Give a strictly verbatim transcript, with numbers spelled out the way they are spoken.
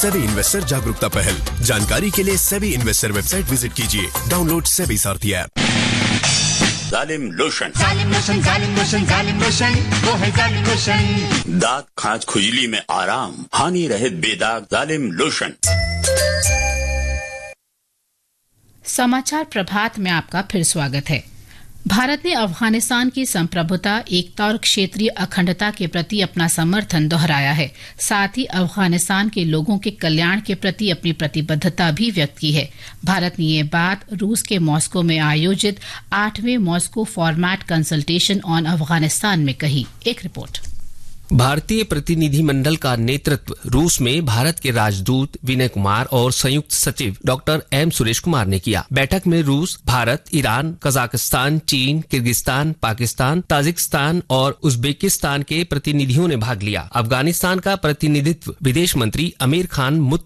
SEBI investor जागरूकता पहल। जानकारी के लिए सेबी इन्वेस्टर वेबसाइट विजिट कीजिए। डाउनलोड सेबी सारथी ऐप। जालिम लोशन, जालिम लोशन, जालिम लोशन, जालिम लोशन, वो है जालिम लोशन। दांत खांच खुजली में आराम, हानि रहित बेदाग जालिम लोशन। समाचार प्रभात में आपका फिर स्वागत है। भारत ने अफगानिस्तान की संप्रभुता, एकता और क्षेत्रीय अखंडता के प्रति अपना समर्थन दोहराया है। साथ ही अफगानिस्तान के लोगों के कल्याण के प्रति अपनी प्रतिबद्धता भी व्यक्त की है। भारत ने ये बात रूस के मॉस्को में आयोजित आठवें Moscow format consultation on Afghanistan में कही। एक रिपोर्ट। भारतीय प्रतिनिधिमंडल का नेतृत्व रूस में भारत के राजदूत विनय कुमार और संयुक्त सचिव डॉक्टर एम सुरेश कुमार ने किया। बैठक में रूस, भारत, ईरान, कजाकिस्तान, चीन, किर्गिस्तान, पाकिस्तान, ताजिकिस्तान और उज्बेकिस्तान के प्रतिनिधियों ने भाग लिया। अफगानिस्तान का प्रतिनिधित्व विदेश मंत्री आमिर खान